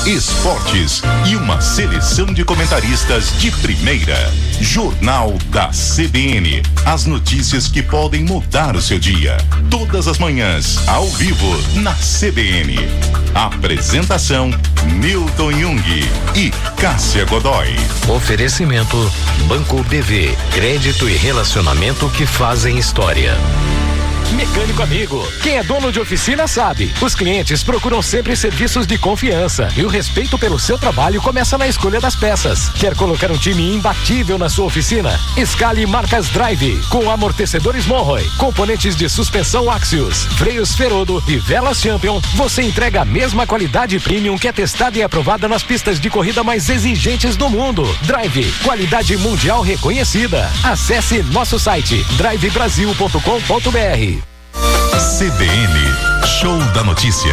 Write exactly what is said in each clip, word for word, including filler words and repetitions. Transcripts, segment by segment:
esportes e uma seleção de comentaristas de primeira. Jornal da C B N. As notícias que podem mudar o seu dia. Todas as manhãs, ao vivo, na C B N. Apresentação: Milton Jung e Cássia Godoy. Oferecimento: Banco B V. Crédito e relacionamento que fazem história. Mecânico Amigo. Quem é dono de oficina sabe. Os clientes procuram sempre serviços de confiança e o respeito pelo seu trabalho começa na escolha das peças. Quer colocar um time imbatível na sua oficina? Escale marcas Drive com amortecedores Monroe, componentes de suspensão Axios, freios Ferodo e velas Champion. Você entrega a mesma qualidade premium que é testada e aprovada nas pistas de corrida mais exigentes do mundo. Drive, qualidade mundial reconhecida. Acesse nosso site drive brasil ponto com ponto b r. C B N, Show da Notícia.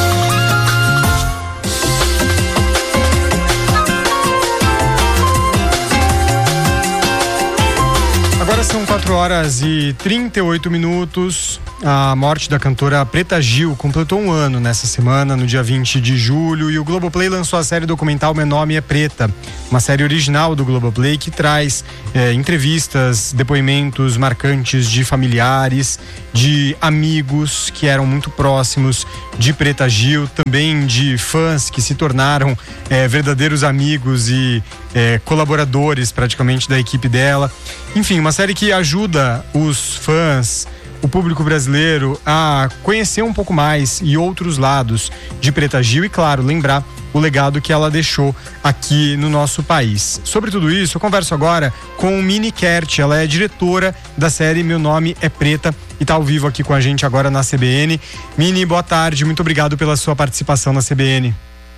Agora são quatro horas e trinta e oito minutos. A morte da cantora Preta Gil completou um ano nessa semana, no dia vinte de julho, e o Globoplay lançou a série documental Meu Nome é Preta, uma série original do Globoplay que traz é, entrevistas, depoimentos marcantes de familiares, de amigos que eram muito próximos de Preta Gil, também de fãs que se tornaram é, verdadeiros amigos e é, colaboradores praticamente da equipe dela. Enfim, uma série que ajuda os fãs, o público brasileiro, a conhecer um pouco mais e outros lados de Preta Gil e, claro, lembrar o legado que ela deixou aqui no nosso país. Sobre tudo isso, eu converso agora com Mini Kert. Ela é diretora da série Meu Nome é Preta e está ao vivo aqui com a gente agora na C B N. Mini, boa tarde, muito obrigado pela sua participação na C B N.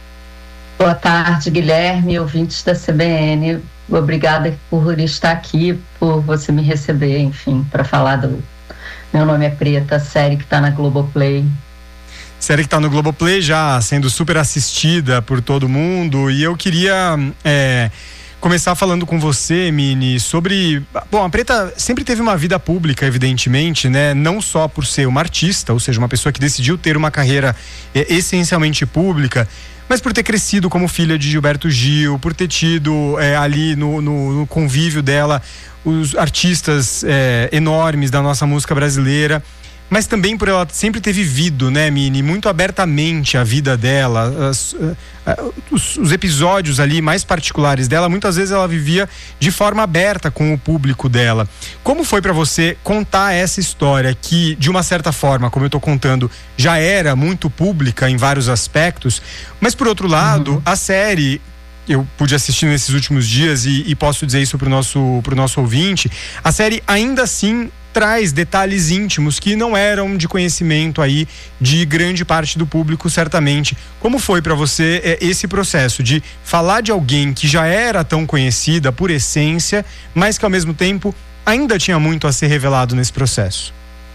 Boa tarde, Guilherme, ouvintes da C B N. Obrigada por estar aqui, por você me receber, enfim, para falar do Meu Nome é Preta, série que está na Globoplay. Série que está no Globoplay, já sendo super assistida por todo mundo. E eu queria é, começar falando com você, Mini, sobre... Bom, a Preta sempre teve uma vida pública, evidentemente, né? Não só por ser uma artista, ou seja, uma pessoa que decidiu ter uma carreira é, essencialmente pública, mas por ter crescido como filha de Gilberto Gil, por ter tido é, ali no, no, no convívio dela os artistas é, enormes da nossa música brasileira, mas também por ela sempre ter vivido, né, Mini, muito abertamente a vida dela, as, os, os episódios ali mais particulares dela, muitas vezes ela vivia de forma aberta com o público dela. Como foi pra você contar essa história que, de uma certa forma, como eu tô contando, já era muito pública em vários aspectos, mas por outro lado, uhum. a série... eu pude assistir nesses últimos dias e, e posso dizer isso pro nosso, pro nosso ouvinte, a série ainda assim traz detalhes íntimos que não eram de conhecimento aí de grande parte do público, certamente. Como foi para você é, esse processo de falar de alguém que já era tão conhecida por essência, mas que ao mesmo tempo ainda tinha muito a ser revelado nesse processo?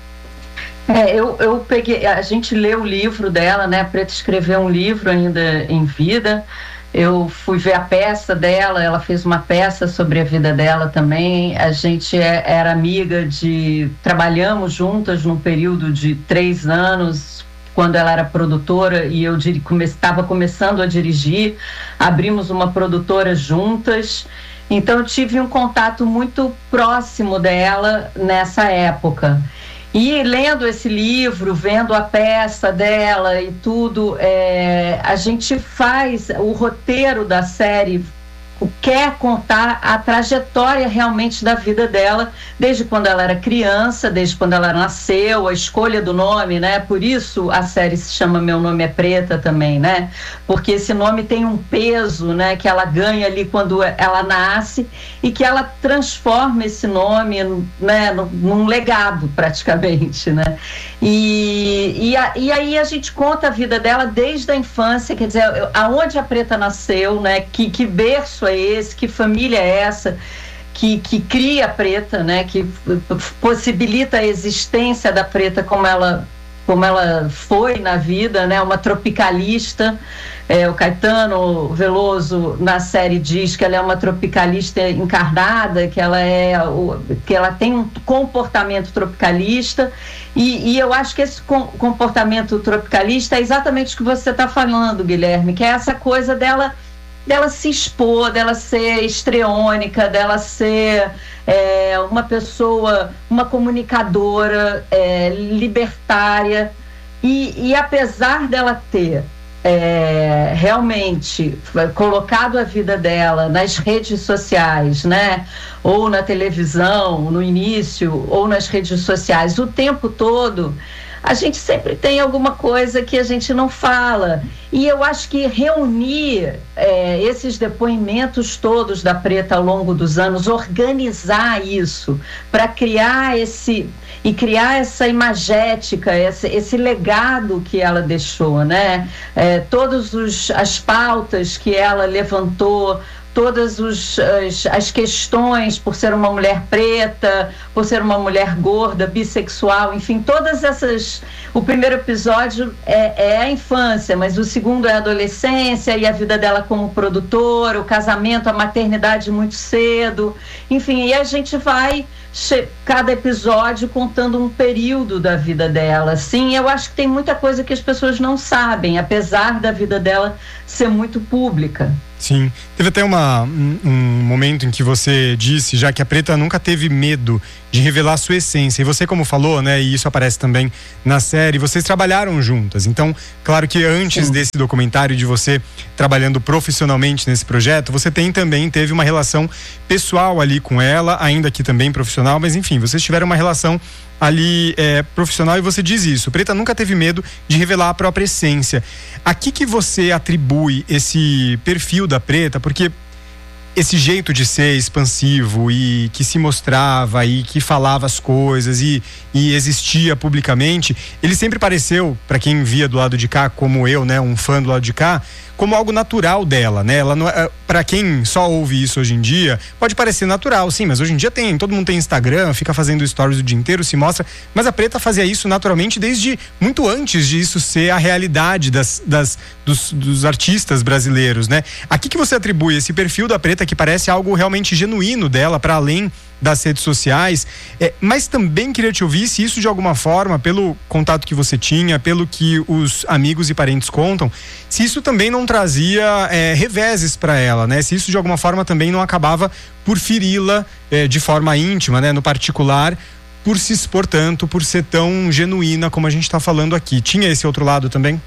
É, eu, eu peguei, a gente leu o livro dela, né? A Preta escreveu um livro ainda em vida. Eu fui ver a peça dela, ela fez uma peça sobre a vida dela também. A gente é, era amiga de... Trabalhamos juntas num período de três anos, quando ela era produtora e eu estava come, começando a dirigir. Abrimos uma produtora juntas. Então eu tive um contato muito próximo dela nessa época. E lendo esse livro, vendo a peça dela e tudo, é, a gente faz o roteiro da série, quer contar a trajetória realmente da vida dela, desde quando ela era criança, desde quando ela nasceu, a escolha do nome, né? Por isso a série se chama Meu Nome é Preta também, né? Porque esse nome tem um peso, né? Que ela ganha ali quando ela nasce e que ela transforma esse nome, né? Num legado, praticamente, né? E, e, a, e aí a gente conta a vida dela desde a infância, quer dizer, aonde a Preta nasceu, né? Que, que berço é esse, que família é essa que, que cria a Preta, né, que possibilita a existência da Preta como ela, como ela foi na vida, né, uma tropicalista. É, o Caetano Veloso na série diz que ela é uma tropicalista encarnada, que ela, é, o, que ela tem um comportamento tropicalista E, e eu acho que esse com, comportamento tropicalista é exatamente o que você está falando, Guilherme, que é essa coisa dela, dela se expor, dela ser estreônica, dela ser é, uma pessoa, uma comunicadora é, libertária. E, e apesar dela ter é, realmente colocado a vida dela nas redes sociais, né? Ou na televisão, no início, ou nas redes sociais, o tempo todo, a gente sempre tem alguma coisa que a gente não fala. E eu acho que reunir é, esses depoimentos todos da Preta ao longo dos anos, organizar isso para criar esse... e criar essa imagética, esse, esse legado que ela deixou, né? É, todas os, as pautas que ela levantou, todas os, as, as questões por ser uma mulher preta, por ser uma mulher gorda, bissexual, enfim, todas essas... O primeiro episódio é, é a infância, mas o segundo é a adolescência e a vida dela como produtora, o casamento, a maternidade muito cedo, enfim, e a gente vai... cada episódio contando um período da vida dela. Sim, eu acho que tem muita coisa que as pessoas não sabem, apesar da vida dela ser muito pública. Sim, teve até uma, um, um momento em que você disse já que a Preta nunca teve medo de revelar a sua essência, e você, como falou, né, e isso aparece também na série, vocês trabalharam juntas, então claro que antes Sim. desse documentário, de você trabalhando profissionalmente nesse projeto, você tem também teve uma relação pessoal ali com ela, ainda que também profissional, mas enfim, vocês tiveram uma relação ali é, profissional, e você diz isso, Preta nunca teve medo de revelar a própria essência. A que que você atribui esse perfil da Preta? Porque esse jeito de ser expansivo e que se mostrava e que falava as coisas e, e existia publicamente, ele sempre pareceu, para quem via do lado de cá, como eu, né, um fã do lado de cá, como algo natural dela, né? Ela não, para quem só ouve isso hoje em dia, pode parecer natural, sim, mas hoje em dia tem, todo mundo tem Instagram, fica fazendo stories o dia inteiro, se mostra, mas a Preta fazia isso naturalmente desde muito antes de isso ser a realidade das, das, dos, dos artistas brasileiros, né? A que que você atribui esse perfil da Preta, que parece algo realmente genuíno dela, para além das redes sociais, é, mas também queria te ouvir se isso de alguma forma, pelo contato que você tinha, pelo que os amigos e parentes contam, se isso também não trazia é, reveses para ela, né? Se isso de alguma forma também não acabava por feri-la é, de forma íntima, né? No particular, por se expor tanto, por ser tão genuína como a gente está falando aqui. Tinha esse outro lado também?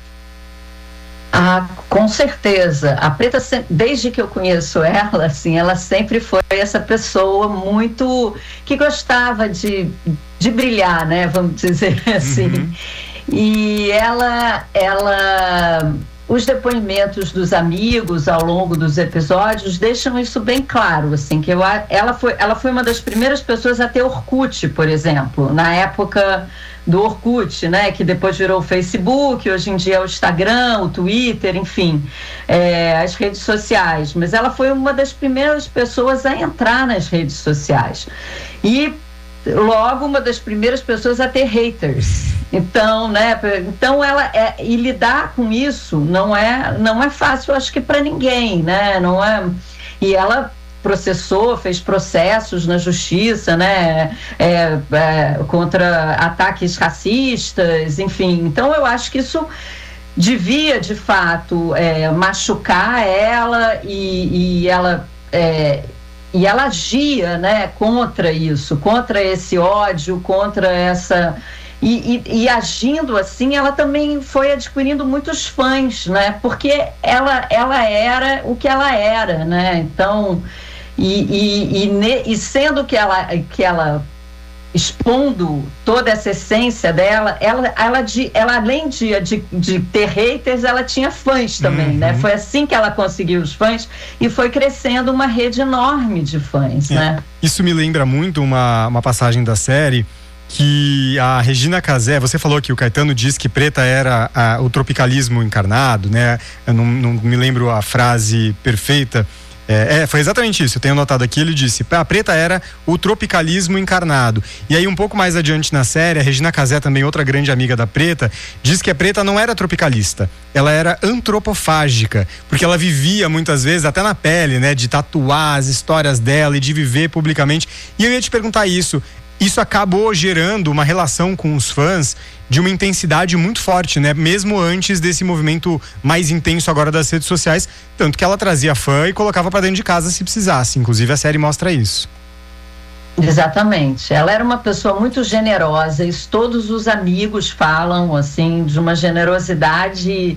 Ah, com certeza. A Preta, desde que eu conheço ela, assim, ela sempre foi essa pessoa muito que gostava de, de brilhar, né? Vamos dizer assim. Uhum. E ela, ela, os depoimentos dos amigos ao longo dos episódios deixam isso bem claro, assim, que eu, ela foi, ela foi uma das primeiras pessoas a ter Orkut, por exemplo, na época do Orkut, né, que depois virou o Facebook, hoje em dia é o Instagram, o Twitter, enfim, é, as redes sociais. Mas ela foi uma das primeiras pessoas a entrar nas redes sociais. E logo uma das primeiras pessoas a ter haters. Então, né, então ela é, e lidar com isso não é, não é fácil, acho que para ninguém, né, não é, e ela processou, fez processos na justiça, né, é, é, contra ataques racistas, enfim. Então eu acho que isso devia de fato é, machucar ela e, e ela é, e ela agia, né, contra isso, contra esse ódio, contra essa e, e, e agindo assim, ela também foi adquirindo muitos fãs, né, porque ela ela era o que ela era, né, então E, e, e, ne, e sendo que ela, que ela expondo toda essa essência dela, ela, ela, de, ela além de, de, de ter haters, ela tinha fãs também, uhum. né? Foi assim que ela conseguiu os fãs e foi crescendo uma rede enorme de fãs, é. né? Isso me lembra muito uma, uma passagem da série que a Regina Casé, você falou que o Caetano diz que Preta era a, o tropicalismo encarnado, né? Eu não, não me lembro a frase perfeita. É, é, foi exatamente isso, eu tenho anotado aqui, ele disse, a Preta era o tropicalismo encarnado. E aí um pouco mais adiante na série, a Regina Casé, também outra grande amiga da Preta, diz que a Preta não era tropicalista, ela era antropofágica, porque ela vivia muitas vezes até na pele, né, de tatuar as histórias dela e de viver publicamente. E eu ia te perguntar isso, isso acabou gerando uma relação com os fãs de uma intensidade muito forte, né? Mesmo antes desse movimento mais intenso agora das redes sociais, tanto que ela trazia fã e colocava para dentro de casa se precisasse. Inclusive a série mostra isso. Exatamente. Ela era uma pessoa muito generosa, e todos os amigos falam, assim, de uma generosidade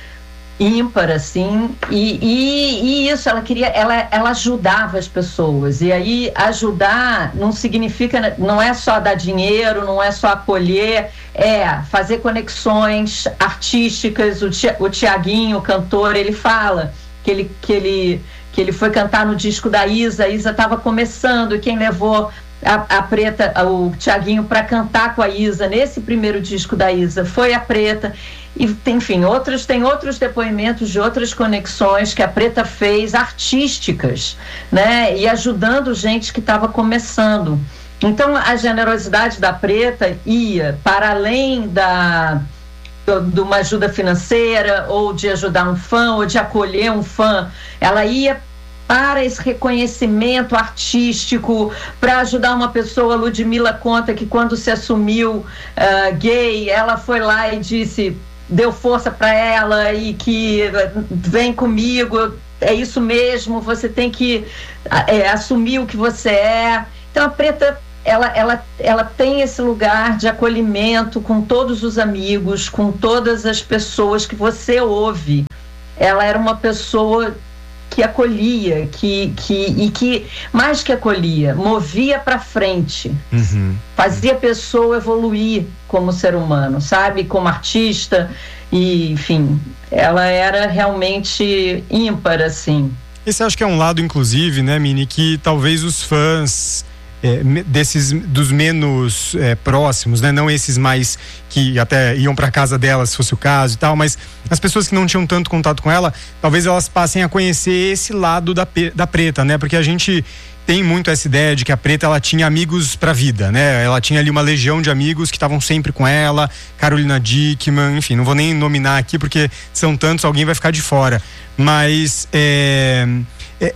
ímpar, assim, e, e, e isso, ela queria, ela, ela ajudava as pessoas, e aí ajudar não significa, não é só dar dinheiro, não é só acolher, é fazer conexões artísticas. O, Tia, o Tiaguinho, o cantor, ele fala que ele, que ele que ele foi cantar no disco da Isa, a Isa estava começando, e quem levou a, a Preta, o Tiaguinho, para cantar com a Isa nesse primeiro disco da Isa foi a Preta. E, enfim, outros, tem outros depoimentos de outras conexões que a Preta fez, artísticas, né? E ajudando gente que estava começando. Então, a generosidade da Preta ia para além da... de uma ajuda financeira, ou de ajudar um fã, ou de acolher um fã. Ela ia para esse reconhecimento artístico, para ajudar uma pessoa. Ludmilla conta que quando se assumiu uh, gay, ela foi lá e disse, deu força para ela, e que vem comigo, é isso mesmo, você tem que é, assumir o que você é. Então a Preta, Ela, ela, ela tem esse lugar de acolhimento com todos os amigos, com todas as pessoas que você ouve. Ela era uma pessoa que acolhia, que, que, e que, mais que acolhia, movia para frente. Uhum. Fazia a pessoa evoluir como ser humano, sabe? Como artista, e, enfim, ela era realmente ímpar, assim. Esse acho que é um lado, inclusive, né, Mini, que talvez os fãs... É, desses dos menos é, próximos, né? Não esses mais que até iam para casa dela se fosse o caso e tal, mas as pessoas que não tinham tanto contato com ela, talvez elas passem a conhecer esse lado da, da Preta, né? Porque a gente tem muito essa ideia de que a Preta, ela tinha amigos pra vida, né? Ela tinha ali uma legião de amigos que estavam sempre com ela, Carolina Dickman, enfim, não vou nem nominar aqui porque são tantos, alguém vai ficar de fora, mas é, é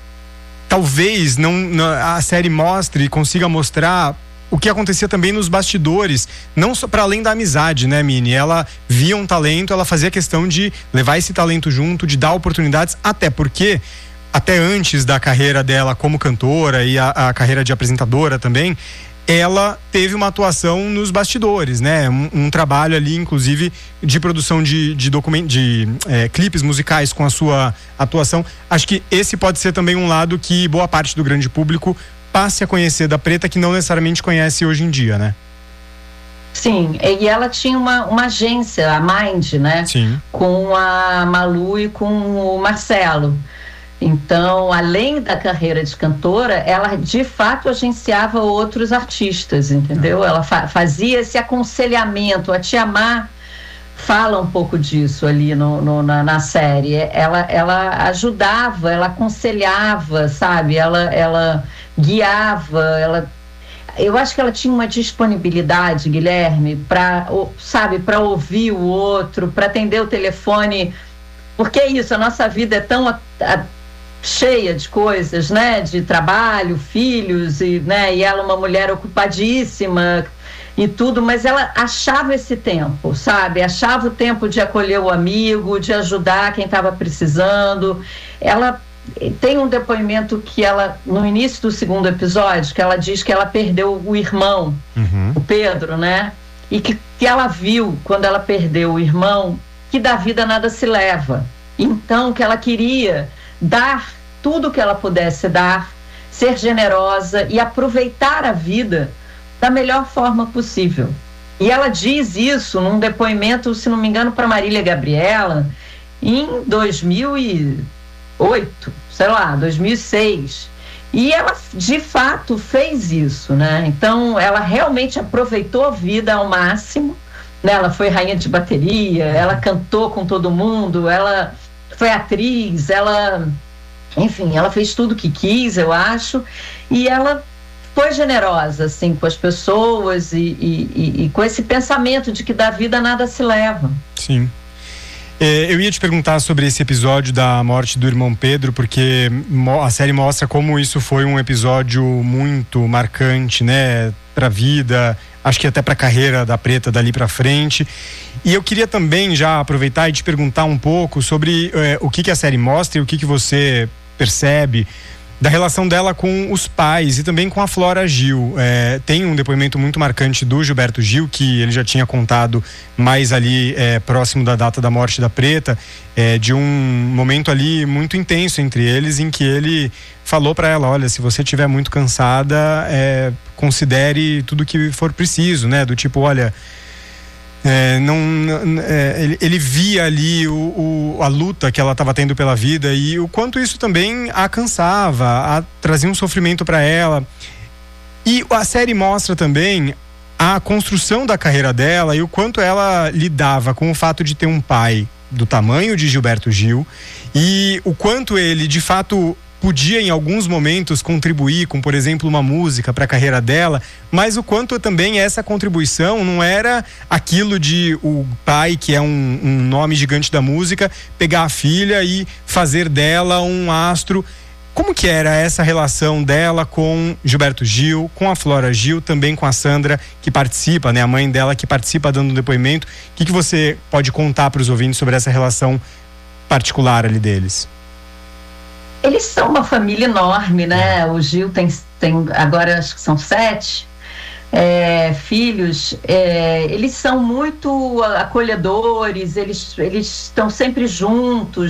talvez não, a série mostre e consiga mostrar o que acontecia também nos bastidores, não só para além da amizade, né, Mini? Ela via um talento, ela fazia questão de levar esse talento junto, de dar oportunidades, até porque, até antes da carreira dela como cantora e a, a carreira de apresentadora também, ela teve uma atuação nos bastidores, né? Um, um trabalho ali, inclusive, de produção de, de, document, de é, clipes musicais com a sua atuação. Acho que esse pode ser também um lado que boa parte do grande público passe a conhecer da Preta, que não necessariamente conhece hoje em dia, né? Sim, e ela tinha uma, uma agência, a Mind, né? Sim. Com a Malu e com o Marcelo. Então, além da carreira de cantora, ela de fato agenciava outros artistas, entendeu? Ela fa- fazia esse aconselhamento. A Tia Má fala um pouco disso ali no, no, na, na série. Ela, ela ajudava, ela aconselhava, sabe? Ela, ela guiava, ela... Eu acho que ela tinha uma disponibilidade, Guilherme, para, sabe, para ouvir o outro, para atender o telefone. Porque é isso, a nossa vida é tão... A, a, cheia de coisas, né, de trabalho, filhos, e, né, e ela uma mulher ocupadíssima e tudo, mas ela achava esse tempo, sabe, achava o tempo de acolher o amigo, de ajudar quem estava precisando. Ela tem um depoimento que ela, no início do segundo episódio, que ela diz que ela perdeu o irmão, uhum. o Pedro, né, e que, que ela viu, quando ela perdeu o irmão, que da vida nada se leva, então que ela queria dar tudo que ela pudesse dar, ser generosa e aproveitar a vida da melhor forma possível. E ela diz isso num depoimento, se não me engano, para Marília Gabriela, em dois mil e oito, sei lá, dois mil e seis. E ela, de fato, fez isso, né? Então, ela realmente aproveitou a vida ao máximo, né? Ela foi rainha de bateria, ela cantou com todo mundo, ela... foi atriz, ela, enfim, ela fez tudo que quis, eu acho, e ela foi generosa, assim, com as pessoas e, e, e, e com esse pensamento de que da vida nada se leva. Sim. É, eu ia te perguntar sobre esse episódio da morte do irmão Pedro, porque a série mostra como isso foi um episódio muito marcante, né? para a vida, acho que até para a carreira da Preta dali para frente. E eu queria também já aproveitar e te perguntar um pouco sobre eh, o que, que a série mostra e o que, que você percebe da relação dela com os pais e também com a Flora Gil. É, tem um depoimento muito marcante do Gilberto Gil, que ele já tinha contado mais ali é, próximo da data da morte da Preta, é, de um momento ali muito intenso entre eles, em que ele falou para ela: olha, se você estiver muito cansada, é, considere tudo que for preciso, né? Do tipo, olha... É, não, é, ele, ele via ali o, o, a luta que ela estava tendo pela vida e o quanto isso também a cansava, a, trazia um sofrimento para ela. E a série mostra também a construção da carreira dela e o quanto ela lidava com o fato de ter um pai do tamanho de Gilberto Gil e o quanto ele de fato podia em alguns momentos contribuir com, por exemplo, uma música para a carreira dela, mas o quanto também essa contribuição não era aquilo de o pai, que é um, um nome gigante da música, pegar a filha e fazer dela um astro. Como que era essa relação dela com Gilberto Gil, com a Flora Gil, também com a Sandra, que participa, né, a mãe dela que participa dando um depoimento? O que, que você pode contar para os ouvintes sobre essa relação particular ali deles? Eles são uma família enorme, né? O Gil tem, tem agora acho que são sete é, filhos. É, eles são muito acolhedores, eles, eles estão sempre juntos.